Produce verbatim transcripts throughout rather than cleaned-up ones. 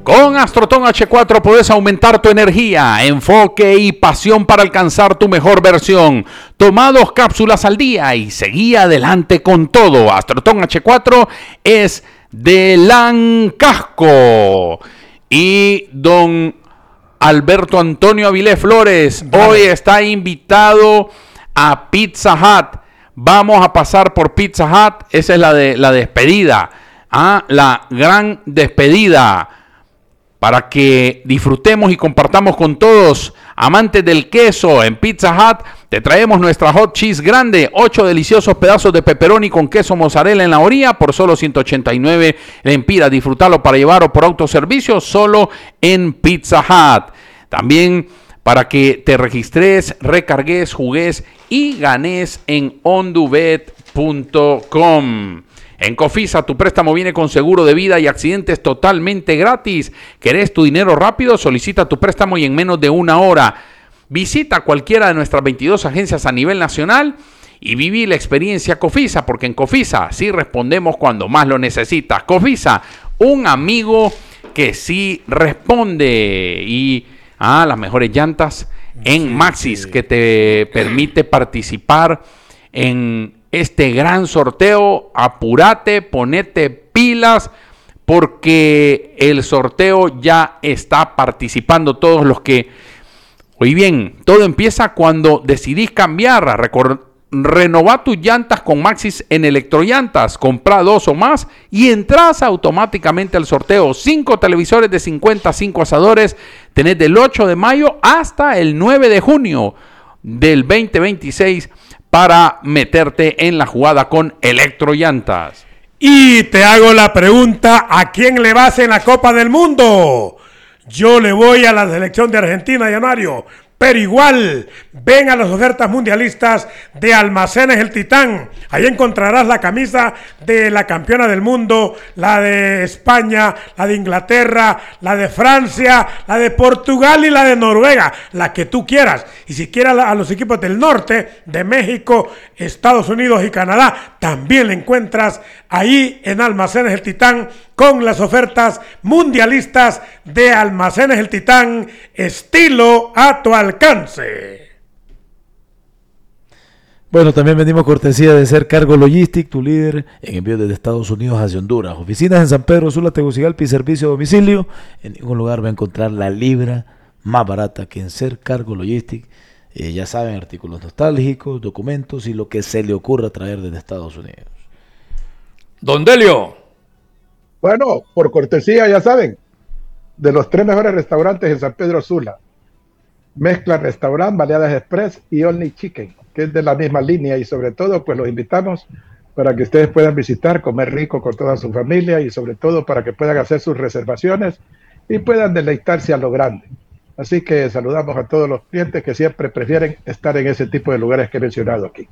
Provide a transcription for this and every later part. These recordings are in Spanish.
Con Astroton H cuatro puedes aumentar tu energía, enfoque y pasión para alcanzar tu mejor versión. Toma dos cápsulas al día y seguí adelante con todo. Astroton H cuatro es de Lancasco. Y don Alberto Antonio Avilés Flores vale. Hoy está invitado a Pizza Hut. Vamos a pasar por Pizza Hut. Esa es la de la despedida. Ah, la gran despedida. Para que disfrutemos y compartamos con todos, amantes del queso. En Pizza Hut te traemos nuestra hot cheese grande, ocho deliciosos pedazos de pepperoni con queso mozzarella en la orilla por solo ciento ochenta y nueve lempiras. Disfrutarlo para llevar o por autoservicio solo en Pizza Hut. También para que te registres, recargues, jugues y ganes en ondubet punto com. En Cofisa, tu préstamo viene con seguro de vida y accidentes totalmente gratis. ¿Querés tu dinero rápido? Solicita tu préstamo y en menos de una hora. Visita cualquiera de nuestras veintidós agencias a nivel nacional y viví la experiencia Cofisa, porque en Cofisa sí respondemos cuando más lo necesitas. Cofisa, un amigo que sí responde. Y ah, las mejores llantas en sí, Maxxis, sí. que te permite participar en este gran sorteo. Apúrate, ponete pilas, porque el sorteo ya está participando todos los que... Oye bien, todo empieza cuando decidís cambiar. Record... Renová tus llantas con Maxxis en Electrollantas. Comprá dos o más y entras automáticamente al sorteo. Cinco televisores de cincuenta, cinco asadores. Tenés del ocho de mayo hasta el nueve de junio del veinte veintiséis para meterte en la jugada con Electrollantas. Y te hago la pregunta, ¿a quién le vas en la Copa del Mundo? Yo le voy a la selección de Argentina, Llanario. Pero igual, ven a las ofertas mundialistas de Almacenes El Titán. Ahí encontrarás la camisa de la campeona del mundo, la de España, la de Inglaterra, la de Francia, la de Portugal y la de Noruega, la que tú quieras. Y si quieres a los equipos del norte, de México, Estados Unidos y Canadá, también la encuentras ahí en Almacenes El Titán, con las ofertas mundialistas de Almacenes El Titán, estilo a tu alcance. Bueno, también venimos cortesía de Ser Cargo Logistic, tu líder en envíos desde Estados Unidos hacia Honduras. Oficinas en San Pedro Sula, Tegucigalpa y servicio a domicilio. En ningún lugar va a encontrar la libra más barata que en Ser Cargo Logistic. Eh, ya saben, artículos nostálgicos, documentos y lo que se le ocurra traer desde Estados Unidos. Don Delio. Bueno, por cortesía, ya saben, de los tres mejores restaurantes en San Pedro Sula. Mezcla Restaurant, Baleadas Express y Only Chicken, que es de la misma línea, y sobre todo, pues los invitamos para que ustedes puedan visitar, comer rico con toda su familia y sobre todo para que puedan hacer sus reservaciones y puedan deleitarse a lo grande. Así que saludamos a todos los clientes que siempre prefieren estar en ese tipo de lugares que he mencionado aquí.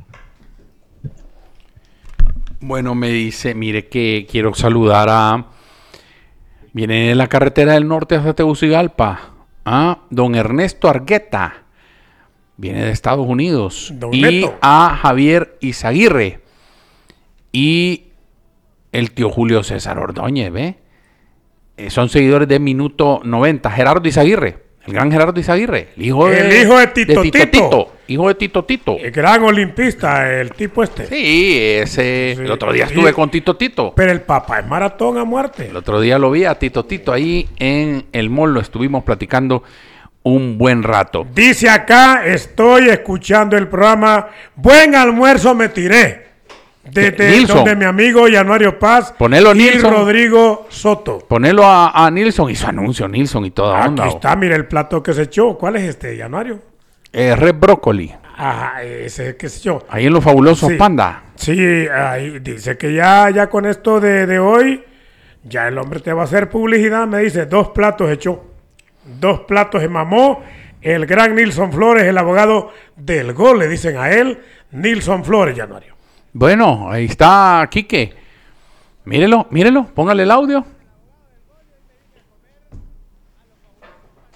Bueno, me dice, mire que quiero saludar a... Viene de la carretera del norte hasta Tegucigalpa, a don Ernesto Argueta, viene de Estados Unidos, don y Neto. A Javier Izaguirre y el tío Julio César Ordóñez, ¿ve? Eh, son seguidores de Minuto noventa, Gerardo Izaguirre. El gran Gerardo Izaguirre, el hijo de, el hijo de Tito, de Tito, Tito. Tito. Hijo de Tito Tito. El gran olimpista, el tipo este. Sí, ese. Sí, el otro día sí. Estuve con Tito Tito. Pero el papá es maratón a muerte. El otro día lo vi a Tito Tito ahí en el mall, lo estuvimos platicando un buen rato. Dice acá, estoy escuchando el programa, buen almuerzo me tiré. Desde donde mi amigo Yanuario Paz ponelo, y Nilson. Rodrigo Soto. Ponelo a, a Nilson y su anuncio, Nilson y toda Aquí onda. Aquí está, mira el plato que se echó. ¿Cuál es este, Yanuario? Eh, Red Brócoli. Ajá, ese que se echó. Ahí en los fabulosos sí. Panda. Sí, ahí dice que ya, ya con esto de, de hoy, ya el hombre te va a hacer publicidad. Me dice, dos platos echó. Dos platos se mamó. El gran Nilson Flores, el abogado del gol, le dicen a él, Nilson Flores, Yanuario. Bueno, ahí está Quique. Mírelo, mírelo, póngale el audio.